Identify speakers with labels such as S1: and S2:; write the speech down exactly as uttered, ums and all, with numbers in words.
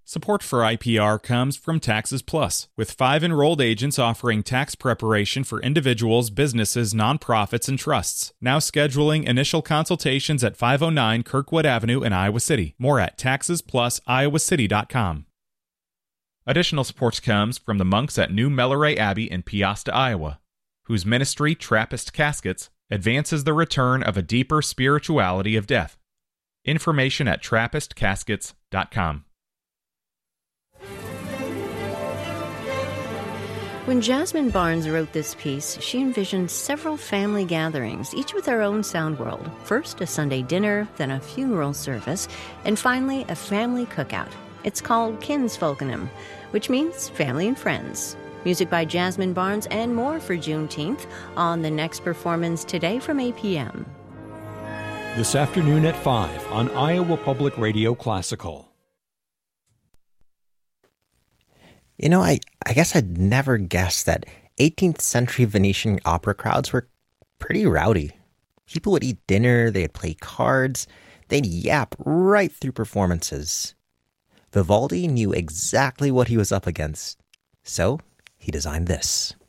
S1: Support for I P R comes from Taxes Plus, with five enrolled agents offering tax preparation for individuals, businesses, nonprofits, and trusts. Now scheduling initial consultations at five oh nine Kirkwood Avenue in Iowa City. More at taxes plus iowa city dot com. Additional support comes from the monks at New Melleray Abbey in Peosta, Iowa, whose ministry, Trappist Caskets, advances the return of a deeper spirituality of death. Information at trappist caskets dot com.
S2: When Jasmine Barnes wrote this piece, she envisioned several family gatherings, each with their own sound world. First, a Sunday dinner, then a funeral service, and finally, a family cookout. It's called Kinsfolkenum, which means family and friends. Music by Jasmine Barnes and more for Juneteenth on the next performance today from eight p.m.
S3: This afternoon at five on Iowa Public Radio Classical.
S4: You know, I, I guess I'd never guessed that eighteenth century Venetian opera crowds were pretty rowdy. People would eat dinner, they'd play cards, they'd yap right through performances. Vivaldi knew exactly what he was up against, so he designed this.